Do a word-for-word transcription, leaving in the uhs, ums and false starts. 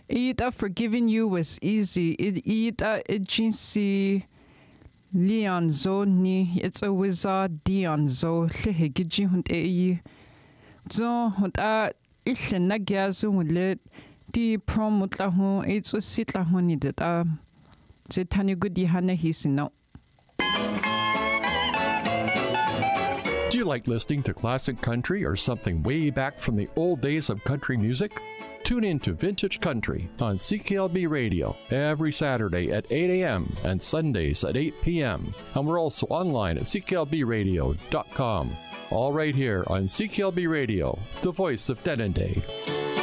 Ita forgiving you was easy. Ita ejinsi Leon zo ni. It's a wizard Dion zo. Lehe giji hunt e. Zo hunt a illen nagyazu hulet. Di promut la hun. It's a sit la hun ni deta. Zetani gudi hana hisino. Do you like listening to classic country or something way back from the old days of country music? Tune in to Vintage Country on C K L B Radio every Saturday at eight a.m. and Sundays at eight p.m. And we're also online at c k l b radio dot com. All right here on C K L B Radio, the voice of Denendeh.